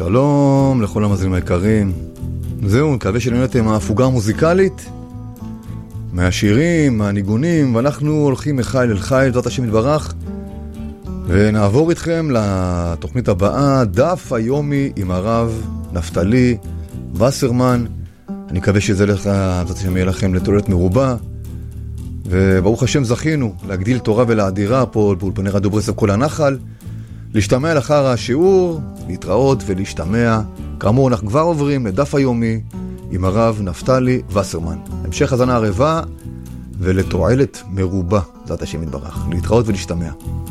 שלום לכל המאזינים היקרים. זהו, מקווה שנהנתם מההפוגה המוזיקלית, מהשירים, מהניגונים, ואנחנו הולכים מחיל אל חיל, בעזרת השם יתברך, ונעבור איתכם לתוכנית הבאה, דף היומי עם הרב נפתלי וסרמן. אני מקווה שזה בעזרת השם יהיה לכם לתועלת מרובה, וברוך השם זכינו להגדיל תורה ולאדירה פה באולפני רדיו ברסלב כל הנחל. להשתמע לאחר השיעור, להתראות ולהשתמע. כאמור, אנחנו כבר עוברים לדף היומי עם הרב נפתלי וסרמן. המשך הזנה ערבה ולתועלת מרובה, בעזרת השם יתברך. להתראות ולהשתמע.